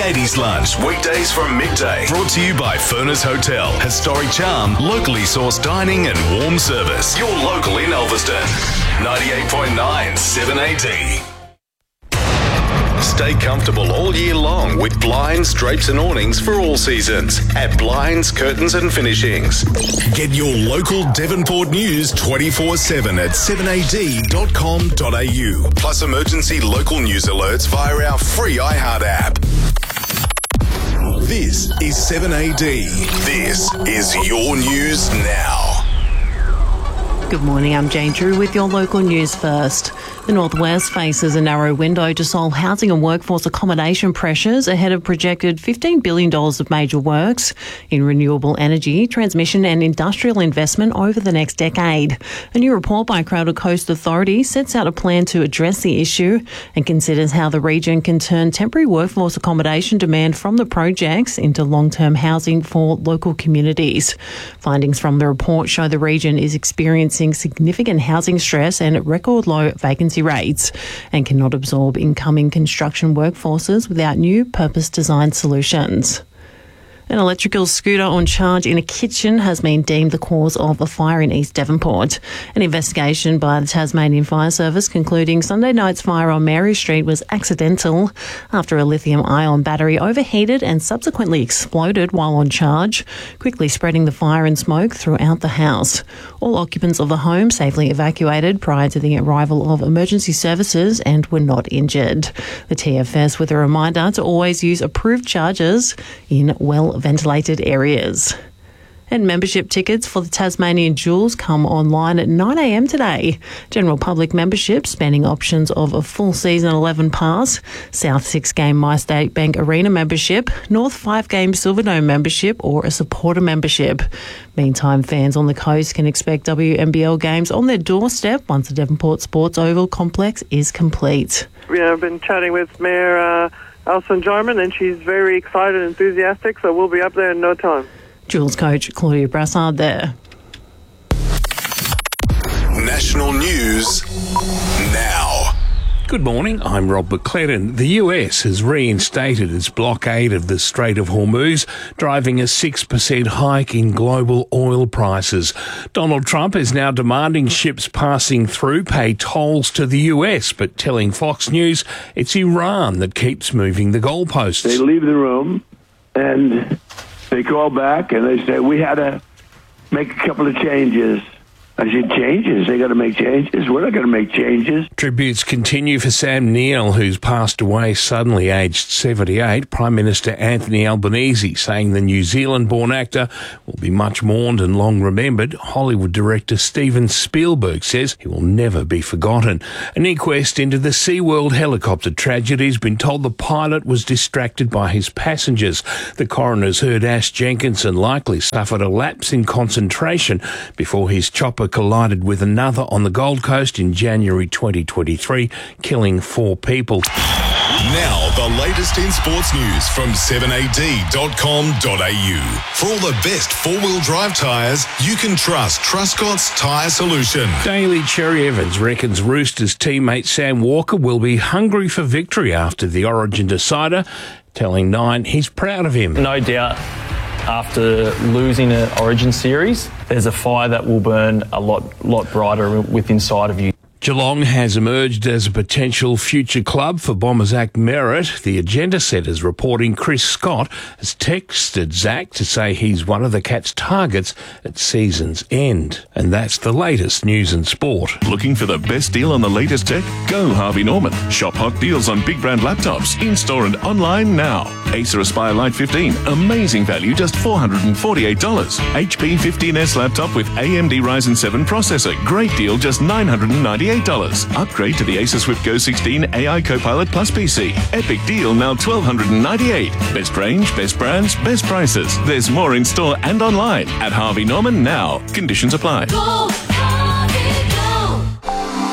80s Lunch, weekdays from midday. Brought to you by Furness Hotel. Historic charm, locally sourced dining and warm service. Your local in Ulverston. 98.9 7AD. Stay comfortable all year long with blinds, drapes and awnings for all seasons at Blinds, Curtains and Finishings. Get your local Devonport news 24/7 at 7ad.com.au. Plus emergency local news alerts via our free iHeart app. This is 7AD. This is your news now. Good morning, I'm Jane Drew with your local news first. The Northwest faces a narrow window to solve housing and workforce accommodation pressures ahead of projected $15 billion of major works in renewable energy, transmission and industrial investment over the next decade. A new report by Crowder Coast Authority sets out a plan to address the issue and considers how the region can turn temporary workforce accommodation demand from the projects into long-term housing for local communities. Findings from the report show the region is experiencing significant housing stress and record low vacancy rates and cannot absorb incoming construction workforces without new purpose-designed solutions. An electrical scooter on charge in a kitchen has been deemed the cause of a fire in East Devonport. An investigation by the Tasmanian Fire Service concluding Sunday night's fire on Mary Street was accidental after a lithium-ion battery overheated and subsequently exploded while on charge, quickly spreading the fire and smoke throughout the house. All occupants of the home safely evacuated prior to the arrival of emergency services and were not injured. The TFS with a reminder to always use approved chargers in well-ventilated areas. And membership tickets for the Tasmanian Jewels come online at 9 a.m. today. General public membership spanning options of a full season 11 pass, South 6-game MyState Bank Arena membership, North 5-game Silverdome membership or a supporter membership. Meantime, fans on the coast can expect WNBL games on their doorstep once the Devonport Sports Oval complex is complete. Yeah, I've been chatting with Mayor Alison Jarman, and she's very excited and enthusiastic, so we'll be up there in no time. Jules coach Claudia Brassard there. National news now. Good morning, I'm Rob McLennan. The US has reinstated its blockade of the Strait of Hormuz, driving a 6% hike in global oil prices. Donald Trump is now demanding ships passing through pay tolls to the US, but telling Fox News it's Iran that keeps moving the goalposts. They leave the room and they call back and they say, we had to make a couple of changes. I said, changes? They got to make changes? We're not going to make changes. Tributes continue for Sam Neill, who's passed away suddenly, aged 78. Prime Minister Anthony Albanese saying the New Zealand-born actor will be much mourned and long remembered. Hollywood director Steven Spielberg says he will never be forgotten. An inquest into the SeaWorld helicopter tragedy has been told the pilot was distracted by his passengers. The coroner's heard Ash Jenkinson likely suffered a lapse in concentration before his chopper collided with another on the Gold Coast in January 2023, killing 4 people. Now, the latest in sports news from 7ad.com.au. For all the best four-wheel drive tyres, you can trust Truscott's Tyre Solution. Daly Cherry Evans reckons Roosters teammate Sam Walker will be hungry for victory after the Origin decider, telling Nine he's proud of him. No doubt, after losing an Origin series, there's a fire that will burn a lot brighter within inside of you. Geelong has emerged as a potential future club for Bombers Act merit. The Agenda Centre's reporting Chris Scott has texted Zach to say he's one of the Cats' targets at season's end. And that's the latest news and sport. Looking for the best deal on the latest tech? Go Harvey Norman. Shop hot deals on big brand laptops, in-store and online now. Acer Aspire Lite 15, amazing value, just $448. HP 15S laptop with AMD Ryzen 7 processor, great deal, just $998. Upgrade to the Acer Swift Go 16 AI Copilot Plus PC. Epic deal, now $1,298. Best range, best brands, best prices. There's more in store and online at Harvey Norman now. Conditions apply. Go, Harvey, go.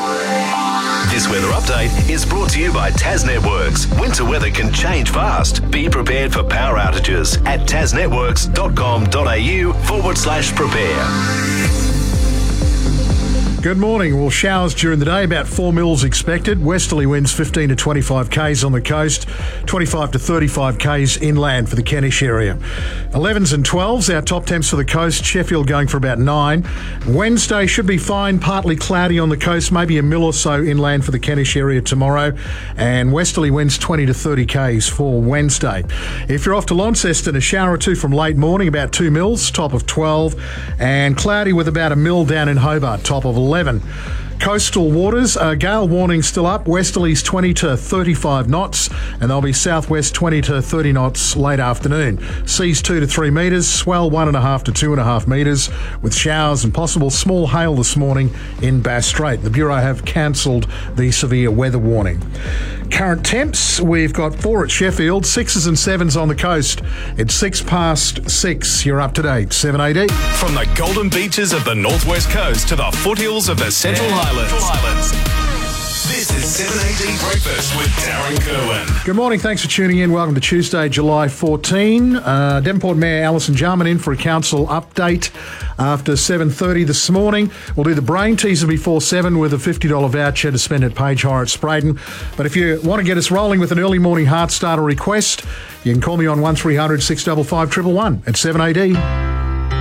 This weather update is brought to you by Tas Networks. Winter weather can change fast. Be prepared for power outages at tasnetworks.com.au/prepare. Good morning. Well, showers during the day, about 4 mils expected. Westerly winds 15 to 25 k's on the coast, 25 to 35 k's inland for the Kentish area. 11s and 12s, our top temps for the coast. Sheffield going for about 9. Wednesday should be fine, partly cloudy on the coast, maybe a mil or so inland for the Kentish area tomorrow. And westerly winds 20 to 30 k's for Wednesday. If you're off to Launceston, a shower or two from late morning, about 2 mils, top of 12. And cloudy with about a mil down in Hobart, top of 11. Coastal waters, gale warning still up, westerlies 20 to 35 knots, and there'll be southwest 20 to 30 knots late afternoon. Seas 2 to 3 metres, swell 1.5 to 2.5 metres, with showers and possible small hail this morning in Bass Strait. The Bureau have cancelled the severe weather warning. Current temps, we've got 4 at Sheffield, 6s and 7s on the coast. It's 6:06. You're up to date, 7:18. From the golden beaches of the northwest coast to the foothills of the Central Highlands. This is 7AD Breakfast with Darren Kerwin. Good morning, thanks for tuning in. Welcome to Tuesday, July 14. Devonport Mayor Alison Jarman in for a council update after 7:30 this morning. We'll do the brain teaser before 7 with a $50 voucher to spend at Page Hire at Spraydon. But if you want to get us rolling with an early morning heart starter request, you can call me on 1300 655 111 at 7AD.